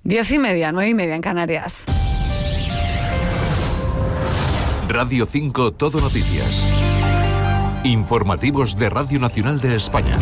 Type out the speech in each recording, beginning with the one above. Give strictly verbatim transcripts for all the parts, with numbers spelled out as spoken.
Diez y media, nueve y media en Canarias. Radio cinco Todo Noticias. Informativos de Radio Nacional de España.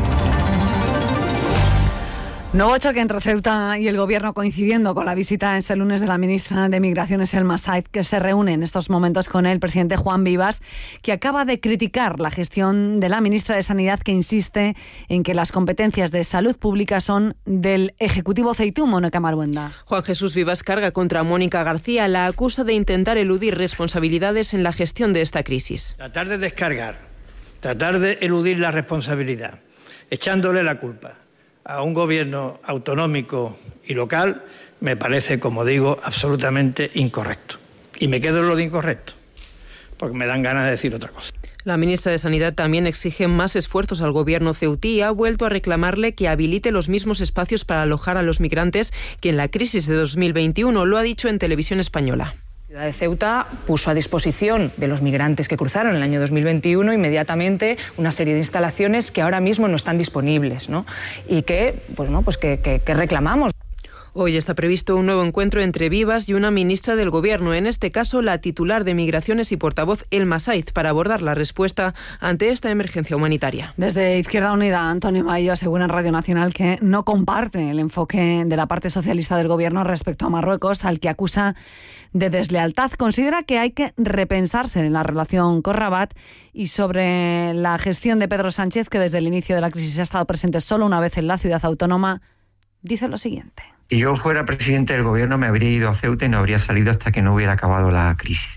Nuevo choque entre Ceuta y el Gobierno, coincidiendo con la visita este lunes de la ministra de Migraciones, Elma Said, que se reúne en estos momentos con el presidente Juan Vivas, que acaba de criticar la gestión de la ministra de Sanidad, que insiste en que las competencias de salud pública son del Ejecutivo ceutí. Mónica Marbuenda. Juan Jesús Vivas carga contra Mónica García, la acusa de intentar eludir responsabilidades en la gestión de esta crisis. Tratar de descargar, tratar de eludir la responsabilidad, echándole la culpa a un gobierno autonómico y local, me parece, como digo, absolutamente incorrecto. Y me quedo en lo de incorrecto, porque me dan ganas de decir otra cosa. La ministra de Sanidad también exige más esfuerzos al gobierno ceutí y ha vuelto a reclamarle que habilite los mismos espacios para alojar a los migrantes que en la crisis de dos mil veintiuno. Lo ha dicho en Televisión Española. La ciudad de Ceuta puso a disposición de los migrantes que cruzaron en el año dos mil veintiuno inmediatamente una serie de instalaciones que ahora mismo no están disponibles, ¿no? Y que, pues no, pues que, que, que reclamamos. Hoy está previsto un nuevo encuentro entre Vivas y una ministra del Gobierno, en este caso la titular de Migraciones y portavoz Elma Said, para abordar la respuesta ante esta emergencia humanitaria. Desde Izquierda Unida, Antonio Mayo asegura en Radio Nacional que no comparte el enfoque de la parte socialista del Gobierno respecto a Marruecos, al que acusa de deslealtad. Considera que hay que repensarse en la relación con Rabat, y sobre la gestión de Pedro Sánchez, que desde el inicio de la crisis ha estado presente solo una vez en la ciudad autónoma, dice lo siguiente. Si yo fuera presidente del gobierno, me habría ido a Ceuta y no habría salido hasta que no hubiera acabado la crisis.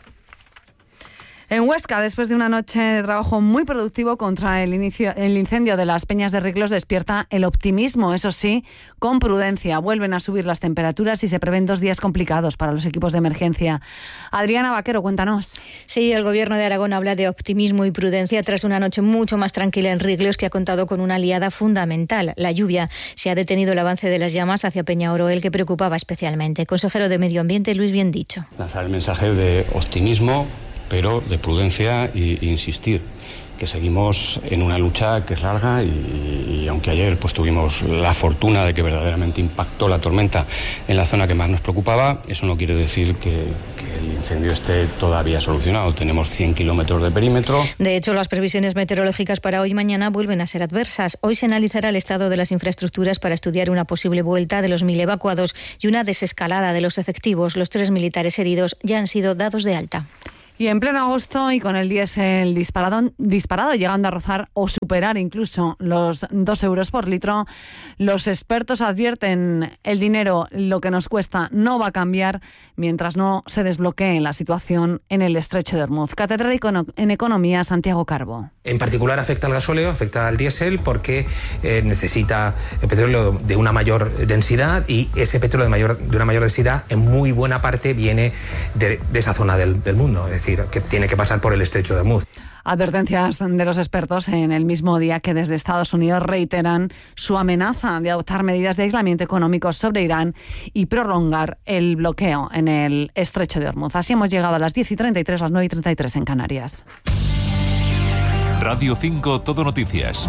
En Huesca, después de una noche de trabajo muy productivo contra el, inicio, el incendio de las Peñas de Riclos, despierta el optimismo, eso sí, con prudencia. Vuelven a subir las temperaturas y se prevén dos días complicados para los equipos de emergencia. Adriana Vaquero, cuéntanos. Sí, el Gobierno de Aragón habla de optimismo y prudencia tras una noche mucho más tranquila en Riclos, que ha contado con una aliada fundamental, la lluvia. Se ha detenido el avance de las llamas hacia Peñaoroel, que preocupaba especialmente. Consejero de Medio Ambiente, Luis Biendicho. Lanzar el mensaje de optimismo, pero de prudencia e insistir que seguimos en una lucha que es larga y, y aunque ayer pues tuvimos la fortuna de que verdaderamente impactó la tormenta en la zona que más nos preocupaba, eso no quiere decir que, que el incendio esté todavía solucionado. Tenemos cien kilómetros de perímetro. De hecho, las previsiones meteorológicas para hoy y mañana vuelven a ser adversas. Hoy se analizará el estado de las infraestructuras para estudiar una posible vuelta de los mil evacuados y una desescalada de los efectivos. Los tres militares heridos ya han sido dados de alta. Y en pleno agosto, y con el diésel disparado, disparado, llegando a rozar o superar incluso los dos euros por litro, los expertos advierten: el dinero, lo que nos cuesta, no va a cambiar mientras no se desbloquee la situación en el estrecho de Hormuz. Catedrático en Economía, Santiago Carbo. En particular afecta al gasóleo, afecta al diésel, porque eh, necesita el petróleo de una mayor densidad, y ese petróleo de, mayor, de una mayor densidad en muy buena parte viene de, de esa zona del, del mundo. Es decir, que tiene que pasar por el estrecho de Hormuz. Advertencias de los expertos en el mismo día que desde Estados Unidos reiteran su amenaza de adoptar medidas de aislamiento económico sobre Irán y prolongar el bloqueo en el estrecho de Hormuz. Así hemos llegado a las diez y treinta y tres, las nueve y treinta y tres en Canarias. Radio cinco Todo Noticias.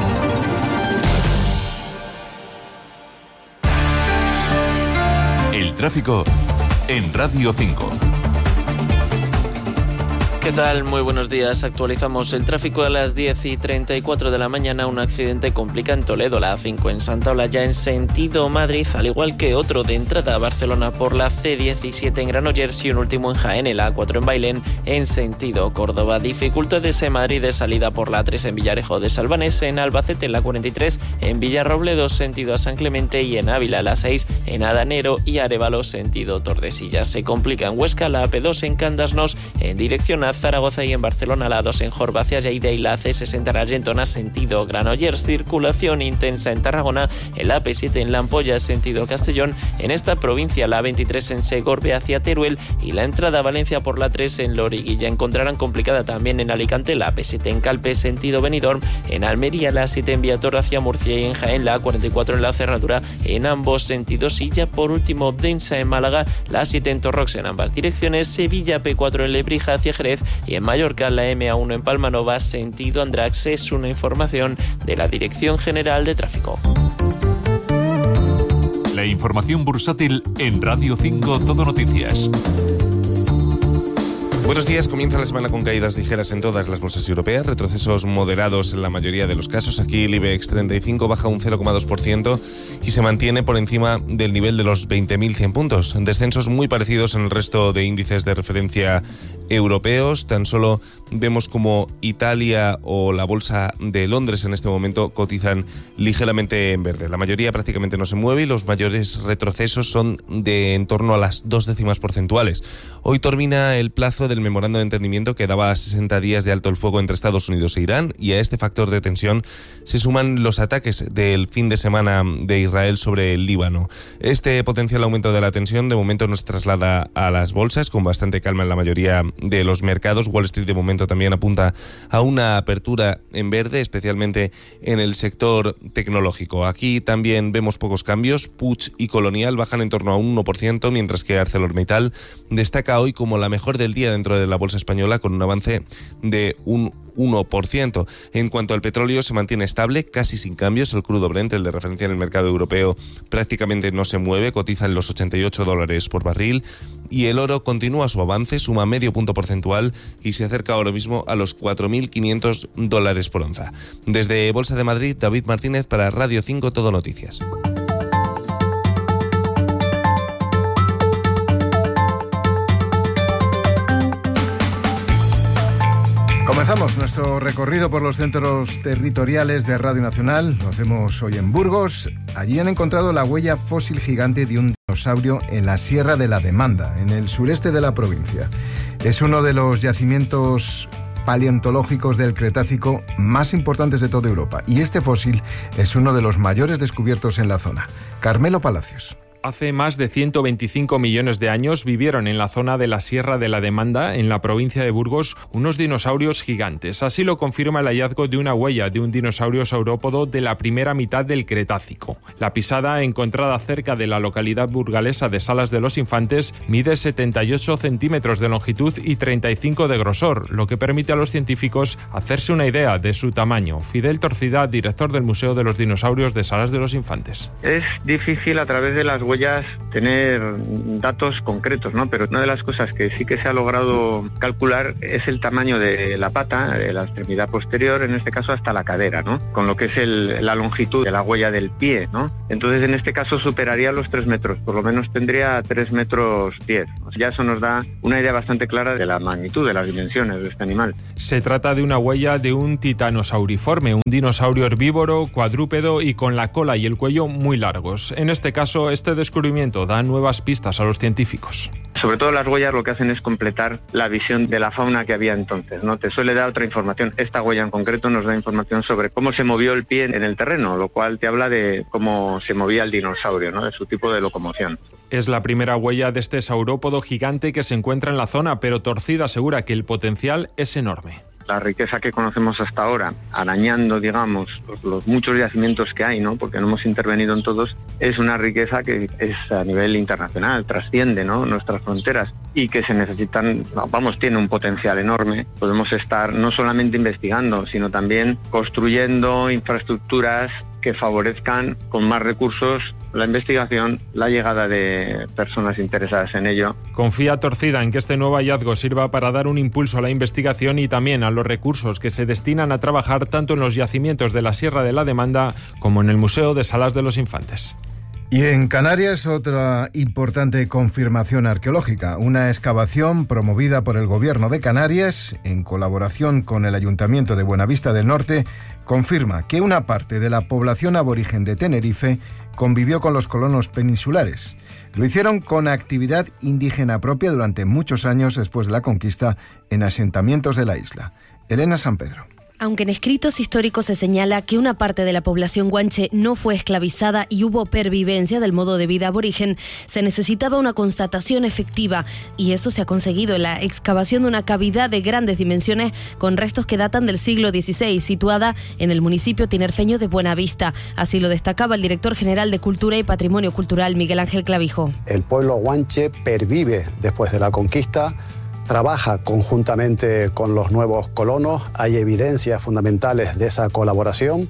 El tráfico en Radio cinco. ¿Qué tal? Muy buenos días. Actualizamos el tráfico a las diez y treinta y cuatro de la mañana. Un accidente complica en Toledo, la A cinco en Santa Olalla en sentido Madrid, al igual que otro de entrada a Barcelona por la C diecisiete en Granollers y un último en Jaén, la A cuatro en Bailén en sentido Córdoba. Dificultades en Madrid de salida por la A tres en Villarejo de Salvanés, en Albacete en la cuarenta y tres, en Villarrobledo sentido a San Clemente y en Ávila la seis en Adanero y Arévalo sentido Tordesillas. Se complica en Huesca la A P dos en Candasnos en dirección a Zaragoza y en Barcelona la A dos en Jorba hacia Lleida y la C sesenta en Argentona sentido Granollers. Circulación intensa en Tarragona, el A P siete en La Ampolla sentido Castellón, en esta provincia la A veintitrés en Segorbe hacia Teruel y la entrada a Valencia por la tres en Loriguilla. Encontrarán complicada también en Alicante la A P siete en Calpe sentido Benidorm, en Almería la A siete en Viator hacia Murcia y en Jaén la A cuarenta y cuatro en la Cerradura en ambos sentidos, y ya por último densa en Málaga la A siete en Torrox en ambas direcciones, Sevilla P cuatro en Lebrija hacia Jerez y en Mallorca la M A uno en Palmanova sentido Andrax. Es una información de la Dirección General de Tráfico. La información bursátil en Radio cinco Todo Noticias. Buenos días, comienza la semana con caídas ligeras en todas las bolsas europeas, retrocesos moderados en la mayoría de los casos. Aquí el IBEX treinta y cinco baja un cero coma dos por ciento y se mantiene por encima del nivel de los veinte mil cien puntos. Descensos muy parecidos en el resto de índices de referencia europeos. Tan solo vemos como Italia o la bolsa de Londres en este momento cotizan ligeramente en verde. La mayoría prácticamente no se mueve y los mayores retrocesos son de en torno a las dos décimas porcentuales. Hoy termina el plazo del memorando de entendimiento que daba sesenta días de alto el fuego entre Estados Unidos e Irán, y a este factor de tensión se suman los ataques del fin de semana de Israel sobre el Líbano. Este potencial aumento de la tensión de momento nos traslada a las bolsas con bastante calma en la mayoría de los mercados. Wall Street de momento también apunta a una apertura en verde, especialmente en el sector tecnológico. Aquí también vemos pocos cambios. Puig y Colonial bajan en torno a un uno por ciento, mientras que ArcelorMittal destaca hoy como la mejor del día dentro de la bolsa española con un avance de un uno por ciento. En cuanto al petróleo, se mantiene estable, casi sin cambios. El crudo Brent, el de referencia en el mercado europeo, prácticamente no se mueve, cotiza en los ochenta y ocho dólares por barril. Y el oro continúa su avance, suma medio punto porcentual y se acerca ahora mismo a los cuatro mil quinientos dólares por onza. Desde Bolsa de Madrid, David Martínez para Radio cinco Todo Noticias. Comenzamos nuestro recorrido por los centros territoriales de Radio Nacional. Lo hacemos hoy en Burgos. Allí han encontrado la huella fósil gigante de un dinosaurio en la Sierra de la Demanda, en el sureste de la provincia. Es uno de los yacimientos paleontológicos del Cretácico más importantes de toda Europa, y este fósil es uno de los mayores descubiertos en la zona. Carmelo Palacios. Hace más de ciento veinticinco millones de años vivieron en la zona de la Sierra de la Demanda, en la provincia de Burgos, unos dinosaurios gigantes. Así lo confirma el hallazgo de una huella de un dinosaurio saurópodo de la primera mitad del Cretácico. La pisada, encontrada cerca de la localidad burgalesa de Salas de los Infantes, mide setenta y ocho centímetros de longitud y treinta y cinco de grosor, lo que permite a los científicos hacerse una idea de su tamaño. Fidel Torcida, director del Museo de los Dinosaurios de Salas de los Infantes. Es difícil a través de las huellas tener datos concretos, ¿no? Pero una de las cosas que sí que se ha logrado calcular es el tamaño de la pata, de la extremidad posterior, en este caso hasta la cadera, ¿no? Con lo que es el, la longitud de la huella del pie, ¿no? Entonces, en este caso superaría los tres metros, por lo menos tendría tres metros diez. O sea, ya eso nos da una idea bastante clara de la magnitud, de las dimensiones de este animal. Se trata de una huella de un titanosauriforme, un dinosaurio herbívoro, cuadrúpedo y con la cola y el cuello muy largos. En este caso, este descubrimiento da nuevas pistas a los científicos. Sobre todo las huellas lo que hacen es completar la visión de la fauna que había entonces, ¿no? Te suele dar otra información. Esta huella en concreto nos da información sobre cómo se movió el pie en el terreno, lo cual te habla de cómo se movía el dinosaurio, ¿no? De su tipo de locomoción. Es la primera huella de este saurópodo gigante que se encuentra en la zona, pero Torcida asegura que el potencial es enorme. La riqueza que conocemos hasta ahora, arañando, digamos, los, los muchos yacimientos que hay, ¿no? Porque no hemos intervenido en todos, es una riqueza que es a nivel internacional, trasciende, ¿no? Nuestras fronteras y que se necesitan, vamos, tiene un potencial enorme. Podemos estar no solamente investigando, sino también construyendo infraestructuras que favorezcan con más recursos la investigación, la llegada de personas interesadas en ello. Confía Torcida en que este nuevo hallazgo sirva para dar un impulso a la investigación y también a los recursos que se destinan a trabajar tanto en los yacimientos de la Sierra de la Demanda como en el Museo de Salas de los Infantes. Y en Canarias, otra importante confirmación arqueológica, una excavación promovida por el Gobierno de Canarias, en colaboración con el Ayuntamiento de Buenavista del Norte, confirma que una parte de la población aborigen de Tenerife convivió con los colonos peninsulares. Lo hicieron con actividad indígena propia durante muchos años después de la conquista en asentamientos de la isla. Elena San Pedro. Aunque en escritos históricos se señala que una parte de la población guanche no fue esclavizada y hubo pervivencia del modo de vida aborigen, se necesitaba una constatación efectiva y eso se ha conseguido en la excavación de una cavidad de grandes dimensiones con restos que datan del siglo dieciséis, situada en el municipio tinerfeño de Buenavista. Así lo destacaba el director general de Cultura y Patrimonio Cultural, Miguel Ángel Clavijo. El pueblo guanche pervive después de la conquista, trabaja conjuntamente con los nuevos colonos, hay evidencias fundamentales de esa colaboración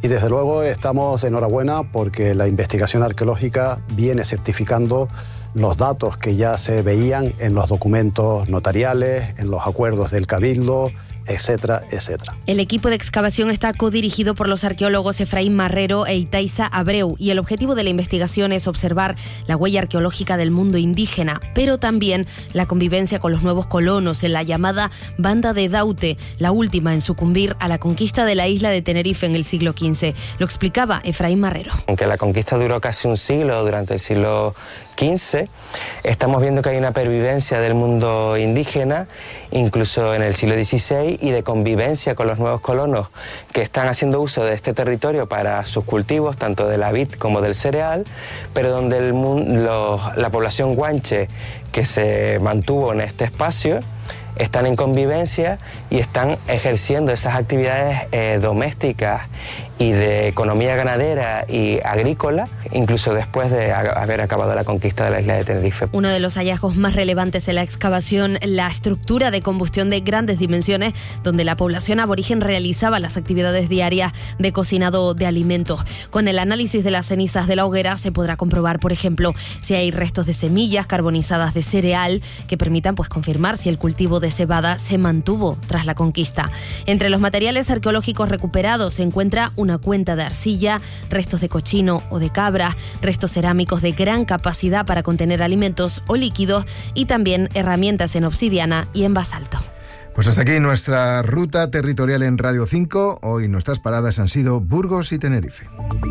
Y desde luego estamos de enhorabuena porque la investigación arqueológica viene certificando los datos que ya se veían en los documentos notariales, en los acuerdos del Cabildo, etcétera, etcétera. El equipo de excavación está codirigido por los arqueólogos Efraín Marrero e Itaiza Abreu y el objetivo de la investigación es observar la huella arqueológica del mundo indígena, pero también la convivencia con los nuevos colonos en la llamada Banda de Daute, la última en sucumbir a la conquista de la isla de Tenerife en el siglo quince. Lo explicaba Efraín Marrero. Aunque la conquista duró casi un siglo, durante el siglo quince, estamos viendo que hay una pervivencia del mundo indígena, incluso en el siglo dieciséis, y de convivencia con los nuevos colonos que están haciendo uso de este territorio para sus cultivos, tanto de la vid como del cereal, pero donde el, lo, la población guanche que se mantuvo en este espacio están en convivencia y están ejerciendo esas actividades eh, domésticas y de economía ganadera y agrícola, incluso después de haber acabado la conquista de la isla de Tenerife. Uno de los hallazgos más relevantes en la excavación, la estructura de combustión de grandes dimensiones, donde la población aborigen realizaba las actividades diarias de cocinado de alimentos. Con el análisis de las cenizas de la hoguera se podrá comprobar, por ejemplo, si hay restos de semillas carbonizadas de cereal que permitan pues confirmar si el cultivo de cebada se mantuvo tras la conquista. Entre los materiales arqueológicos recuperados se encuentra una cuenta de arcilla, restos de cochino o de cabra, restos cerámicos de gran capacidad para contener alimentos o líquidos y también herramientas en obsidiana y en basalto. Pues hasta aquí nuestra ruta territorial en Radio cinco. Hoy nuestras paradas han sido Burgos y Tenerife.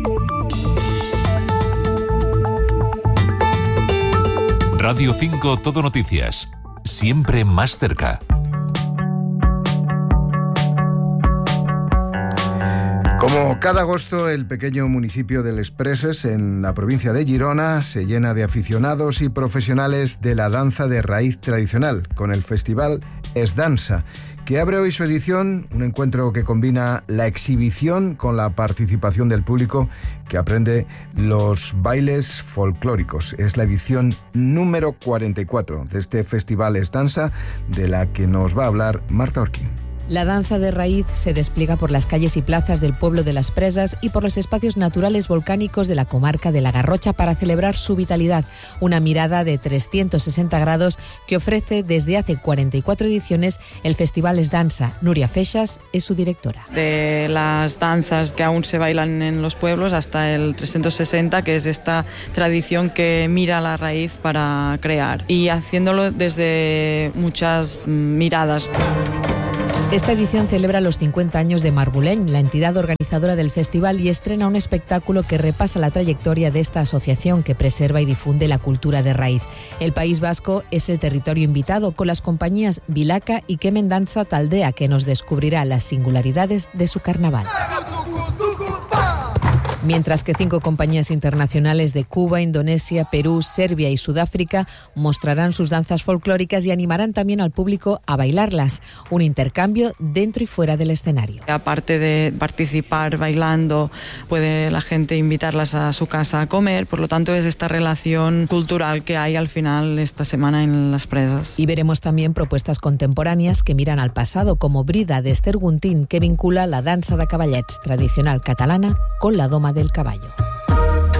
Radio cinco Todo Noticias. Siempre más cerca. Como cada agosto, el pequeño municipio del Expreses, en la provincia de Girona, se llena de aficionados y profesionales de la danza de raíz tradicional, con el festival Es Dansa, que abre hoy su edición, un encuentro que combina la exhibición con la participación del público que aprende los bailes folclóricos. Es la edición número cuarenta y cuatro de este festival Es Dansa, de la que nos va a hablar Marta Orquín. La danza de raíz se despliega por las calles y plazas del pueblo de Las Presas y por los espacios naturales volcánicos de la comarca de la Garrocha para celebrar su vitalidad. Una mirada de trescientos sesenta grados que ofrece desde hace cuarenta y cuatro ediciones el Festival Es Dansa. Nuria Feixas es su directora. De las danzas que aún se bailan en los pueblos hasta el trescientos sesenta, que es esta tradición que mira la raíz para crear y haciéndolo desde muchas miradas. Esta edición celebra los cincuenta años de Marbuleny, la entidad organizadora del festival, y estrena un espectáculo que repasa la trayectoria de esta asociación que preserva y difunde la cultura de raíz. El País Vasco es el territorio invitado, con las compañías Vilaca y Kemen Danza Taldea, que nos descubrirá las singularidades de su carnaval. Mientras que cinco compañías internacionales de Cuba, Indonesia, Perú, Serbia y Sudáfrica mostrarán sus danzas folclóricas y animarán también al público a bailarlas. Un intercambio dentro y fuera del escenario. Aparte de participar bailando, puede la gente invitarlas a su casa a comer. Por lo tanto, es esta relación cultural que hay al final esta semana en Las Presas. Y veremos también propuestas contemporáneas que miran al pasado, como Brida de Esther Guntín, que vincula la dansa de cavallets tradicional catalana con la doma del caballo.